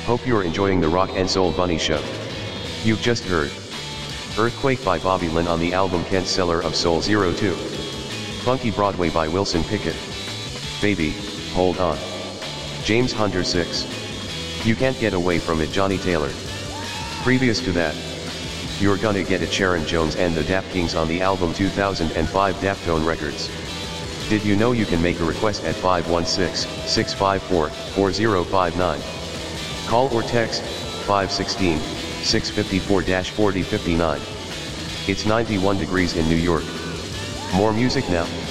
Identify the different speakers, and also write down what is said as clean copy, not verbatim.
Speaker 1: Hope you're enjoying the Rock and Soul Bunny Show. You've just heard Earthquake by Bobby Lynn on the album Kent Seller of Soul 02. Funky Broadway by Wilson Pickett. Baby, Hold On. James Hunter 6. You Can't Get Away From It, Johnny Taylor. Previous to that, You're Gonna Get It, Sharon Jones and the Dap Kings on the album 2005 Daftone Records. Did you know you can make a request at 516-654-4059? Call or text 516-654-4059. It's 91 degrees in New York. More music now.